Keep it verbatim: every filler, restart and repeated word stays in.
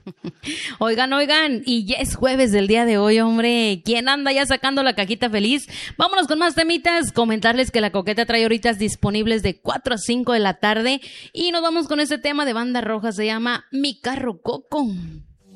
Oigan, oigan, y ya es jueves del día de hoy, hombre. ¿Quién anda ya sacando la cajita feliz? Vámonos con más temitas. Comentarles que La Coqueta trae ahorita disponibles de cuatro a cinco de la tarde. Y nos vamos con este tema de Banda Roja. Se llama Mi Carro Coco.